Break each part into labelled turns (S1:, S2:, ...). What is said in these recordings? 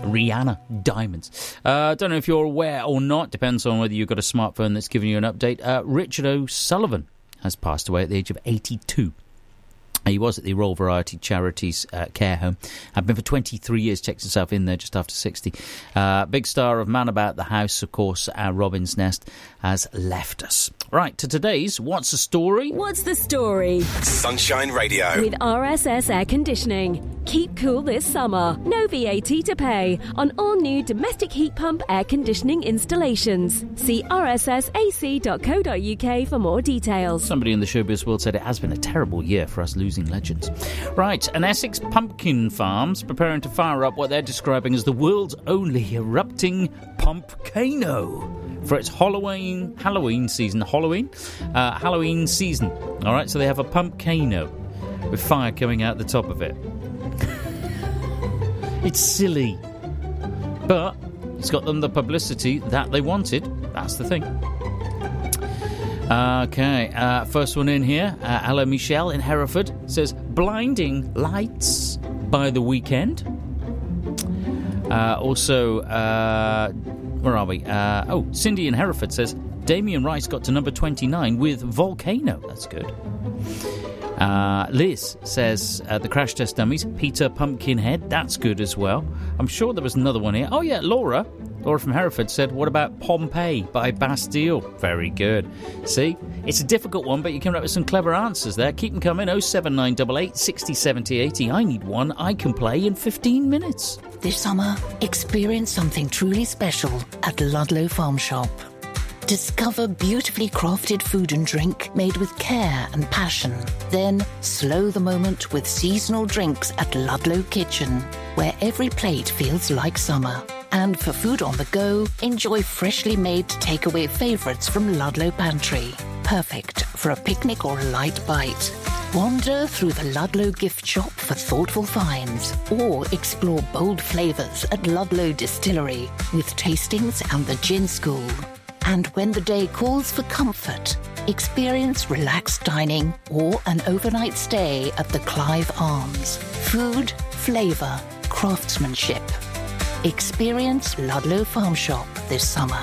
S1: Rihanna Diamonds. Don't know if you're aware or not. Depends on whether you've got a smartphone that's giving you an update. Richard O'Sullivan has passed away at the age of 82. He was at the Royal Variety Charities care home. Had been for 23 years, checked himself in there just after 60. Big star of Man About the House, of course, Robin's Nest, has left us. Right, to today's What's the Story?
S2: What's the Story?
S3: Sunshine Radio.
S2: With RSS Air Conditioning. Keep cool this summer. No VAT to pay on all new domestic heat pump air conditioning installations. See rssac.co.uk for more details.
S1: Somebody in the showbiz world said it has been a terrible year for us losing legends. Right, an Essex pumpkin farm's preparing to fire up what they're describing as the world's only erupting pumpcano for its Halloween season. Halloween season. All right, so they have a pumpcano with fire coming out the top of it. It's silly, but it's got them the publicity that they wanted. That's the thing. Okay, first one in here. Hello, Michelle in Hereford says blinding lights by The Weekend. Also, where are we? Cindy in Hereford says Damien Rice got to number 29 with Volcano. That's good. Liz says the Crash Test Dummies, Peter Pumpkinhead. That's good as well. I'm sure there was another one here. Oh yeah, Laura from Hereford said, what about Pompeii by Bastille? Very good. See, it's a difficult one, but you came up with some clever answers there. Keep them coming. 07988 60 70 80. I need one I can play in 15 minutes.
S4: This summer, experience something truly special at Ludlow Farm Shop. Discover beautifully crafted food and drink made with care and passion. Then slow the moment with seasonal drinks at Ludlow Kitchen, where every plate feels like summer. And for food on the go, enjoy freshly made takeaway favourites from Ludlow Pantry. Perfect for a picnic or a light bite. Wander through the Ludlow gift shop for thoughtful finds, or explore bold flavours at Ludlow Distillery with tastings and the gin school. And when the day calls for comfort, experience relaxed dining or an overnight stay at the Clive Arms. Food, flavour, craftsmanship. Experience Ludlow Farm Shop this summer.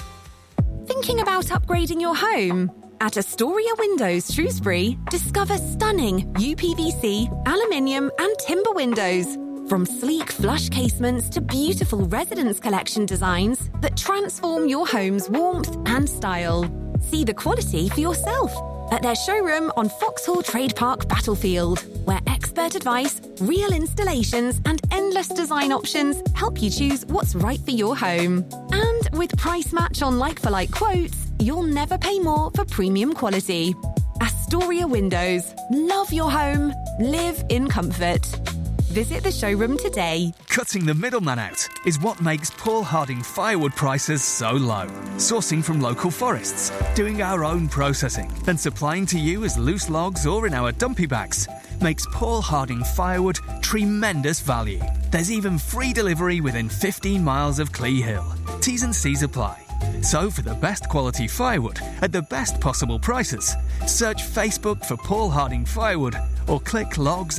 S5: Thinking about upgrading your home? At Astoria Windows Shrewsbury, discover stunning UPVC, aluminium and timber windows. From sleek flush casements to beautiful residence collection designs that transform your home's warmth and style. See the quality for yourself at their showroom on Foxhall Trade Park Battlefield, where expert advice, real installations and endless design options help you choose what's right for your home. And with price match on like-for-like quotes, you'll never pay more for premium quality. Astoria Windows. Love your home. Live in comfort. Visit the showroom today.
S6: Cutting the middleman out is what makes Paul Harding firewood prices so low. Sourcing from local forests, doing our own processing, and supplying to you as loose logs or in our dumpy bags makes Paul Harding firewood tremendous value. There's even free delivery within 15 miles of Clee Hill. T's and C's apply. So for the best quality firewood at the best possible prices, search Facebook for Paul Harding Firewood or click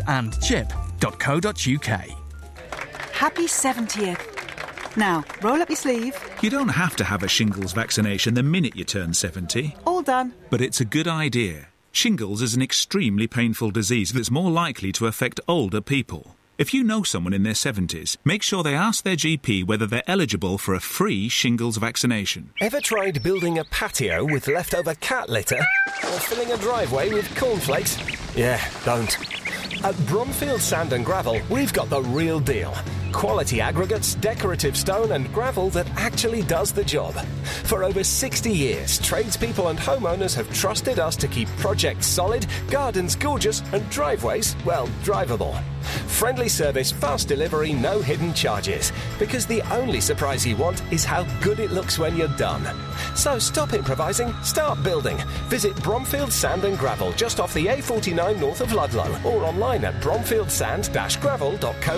S6: logsandchip.co.uk.
S7: Happy 70th. Now, roll up your sleeve.
S8: You don't have to have a shingles vaccination the minute you turn 70.
S7: All done.
S8: But it's a good idea. Shingles is an extremely painful disease that's more likely to affect older people. If you know someone in their 70s, make sure they ask their GP whether they're eligible for a free shingles vaccination.
S3: Ever tried building a patio with leftover cat litter? Or filling a driveway with cornflakes? Yeah, don't. At Bromfield Sand and Gravel, we've got the real deal. Quality aggregates, decorative stone and gravel that actually does the job. For over 60 years, tradespeople and homeowners have trusted us to keep projects solid, gardens gorgeous and driveways, well, drivable. Friendly service, fast delivery, no hidden charges. Because the only surprise you want is how good it looks when you're done. So stop improvising, start building. Visit Bromfield Sand and Gravel just off the A49 north of Ludlow or online at bromfieldsand-gravel.co.uk.